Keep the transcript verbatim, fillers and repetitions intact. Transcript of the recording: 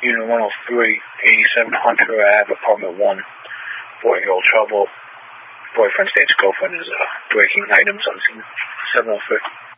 Unit one oh three, eighty-seven Hunter Ave, apartment one. Four-year-old trouble. Boyfriend states girlfriend is uh, breaking items on scene. seven oh three.